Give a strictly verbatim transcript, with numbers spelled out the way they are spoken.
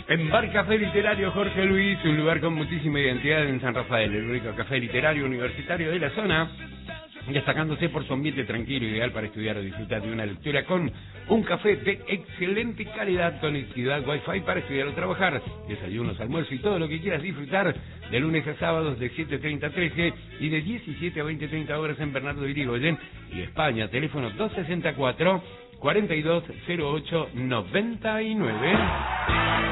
En Bar Café Literario Jorge Luis, un lugar con muchísima identidad en San Rafael, el único café literario universitario de la zona, destacándose por su ambiente tranquilo, ideal para estudiar o disfrutar de una lectura con un café de excelente calidad, conectividad Wi-Fi para estudiar o trabajar, desayunos, almuerzo y todo lo que quieras disfrutar, de lunes a sábados de siete treinta a trece y de diecisiete a veinte treinta horas en Bernardo Irigoyen y España, teléfono dos sesenta y cuatro, cuarenta y dos cero ocho noventa y nueve.